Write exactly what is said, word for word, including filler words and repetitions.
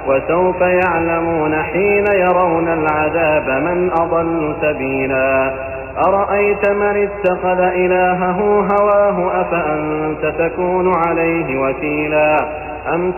وسوف يعلمون حين يرون العذاب من أضل سبيلا أرأيت من اتخذ إلهه هواه أفأنت تكون عليه وكيلا أم